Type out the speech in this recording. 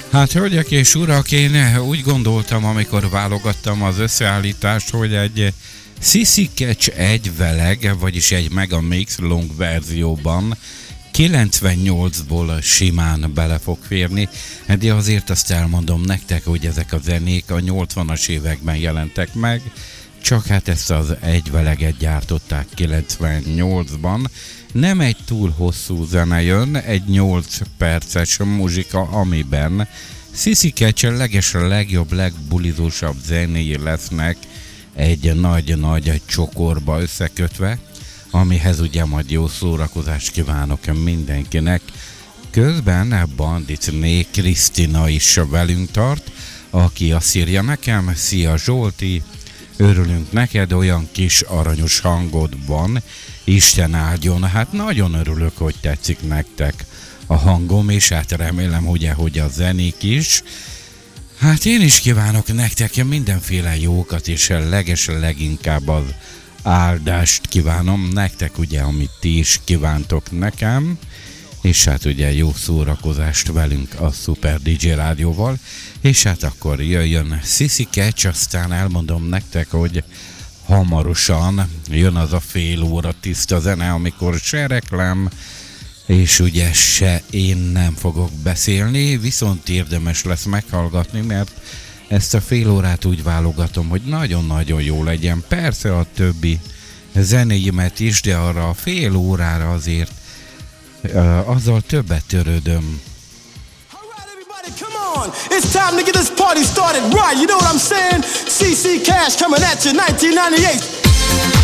Hát, hölgyek és urak, én úgy gondoltam, amikor válogattam az összeállítást, hogy egy Sissy Catch egy veleg, vagyis egy Megamix long verzióban 98-ból simán bele fog férni, de azért azt elmondom nektek, hogy ezek a zenék a 80-as években jelentek meg, csak hát ezt az egyveleget gyártották 98-ban. Nem egy túl hosszú zene jön, egy 8 perces muzsika, amiben Sissy Catch legjobb, legbulizósabb zenéi lesznek egy nagy csokorba összekötve, amihez ugye majd jó szórakozást kívánok mindenkinek. Közben Banditné Krisztina is velünk tart, aki azt írja nekem: szia Zsolti, örülünk neked, olyan kis aranyos hangod van, Isten áldjon. Hát nagyon örülök, hogy tetszik nektek a hangom, és hát remélem, hogy a zenék is. Hát én is kívánok nektek mindenféle jókat, és leginkább az áldást kívánom nektek, ugye, amit ti is kívántok nekem, és hát ugye jó szórakozást velünk a Super DJ Rádióval, és hát akkor jöjjön Sissy Catch, aztán elmondom nektek, hogy hamarosan jön az a fél óra tiszta zene, amikor se reklám, és ugye se én nem fogok beszélni, viszont érdemes lesz meghallgatni, mert ezt a fél órát úgy válogatom, hogy nagyon-nagyon jó legyen. Persze a többi zenéimet is, de arra a fél órára azért azzal többet törődöm. Come on, it's time to get this party started right, you know what I'm saying? CC Cash coming at you, 1998,